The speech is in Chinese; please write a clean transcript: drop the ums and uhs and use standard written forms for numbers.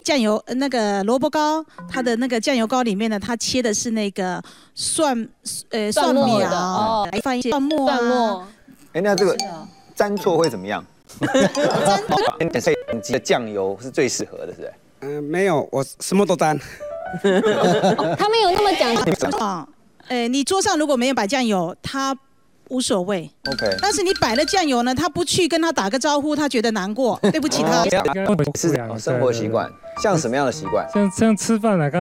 酱油那个萝卜糕，它的那个酱油膏里面呢，它切的是那个蒜苗，来放一些蒜末啊。 哎，那这个沾错会怎么样？所以你的酱油是最适合的，是不是？ 没有，我什么都沾。 他没有那么讲究。 你桌上如果没有摆酱油，他无所谓。 OK。 但是你摆了酱油呢，他不去跟他打个招呼，他觉得难过，对不起他。 是生活习惯，像什么样的习惯？ 像吃饭啊，刚